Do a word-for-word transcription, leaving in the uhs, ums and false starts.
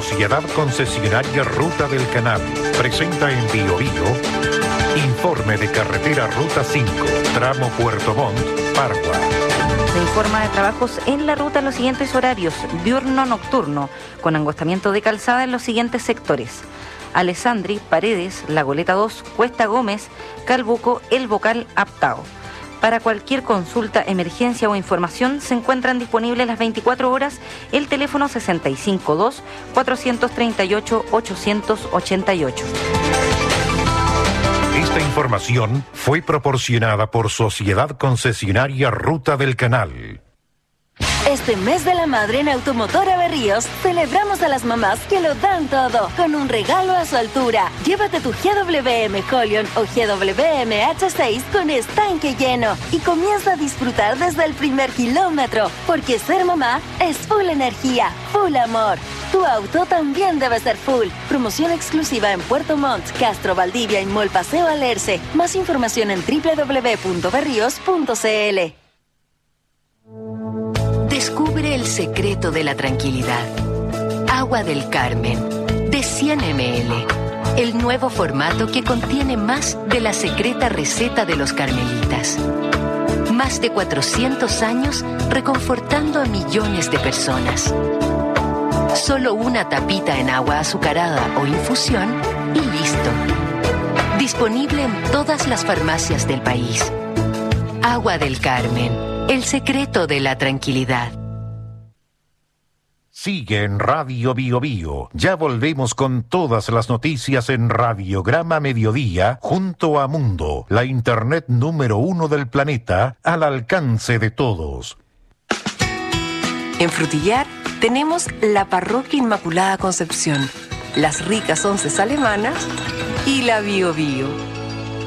Sociedad Concesionaria Ruta del Canal presenta en Bio Bio informe de carretera Ruta cinco, tramo Puerto Montt, Pargua. Se informa de trabajos en la ruta en los siguientes horarios: diurno-nocturno, con angostamiento de calzada en los siguientes sectores: Alessandri, Paredes, La Goleta dos, Cuesta Gómez, Calbuco, El Bocal, Aptao. Para cualquier consulta, emergencia o información se encuentran disponibles las veinticuatro horas el teléfono sesenta y cinco dos, cuatrocientos treinta y ocho, ochocientos ochenta y ocho. Esta información fue proporcionada por Sociedad Concesionaria Ruta del Canal. Este mes de la madre en Automotora Berríos celebramos a las mamás que lo dan todo con un regalo a su altura. Llévate tu G W M Holion o G W M H seis con estanque lleno y comienza a disfrutar desde el primer kilómetro, porque ser mamá es full energía, full amor. Tu auto también debe ser full. Promoción exclusiva en Puerto Montt, Castro, Valdivia y Mall Paseo Alerce. Más información en doble u doble u doble u punto berríos punto c l. Descubre el secreto de la tranquilidad. Agua del Carmen, de cien mililitros. El nuevo formato que contiene más de la secreta receta de los carmelitas. Más de cuatrocientos años reconfortando a millones de personas. Solo una tapita en agua azucarada o infusión y listo. Disponible en todas las farmacias del país. Agua del Carmen. El secreto de la tranquilidad. Sigue en Radio Bio Bio. Ya volvemos con todas las noticias en Radiograma Mediodía junto a Mundo, la internet número uno del planeta, al alcance de todos. En Frutillar tenemos la Parroquia Inmaculada Concepción, las ricas onces alemanas y la Bio Bio.